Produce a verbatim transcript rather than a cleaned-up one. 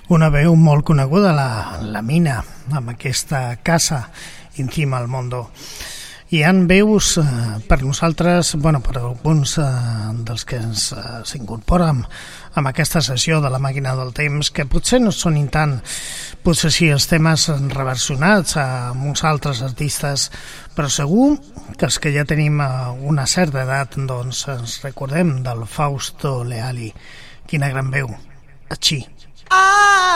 Una veu molt coneguda, la, la Mina, amb aquesta casa Encima al Mundo. Hi ha veus eh, per nosaltres, bueno, per alguns eh, dels que ens eh, s'incorporen amb aquesta sessió de la màquina del temps, que potser no són tant, potser sí els temes reversionats amb uns altres artistes, però segur que els que ja tenim una certa edat, doncs ens recordem del Fausto Leali. Quina gran veu, així. Ah!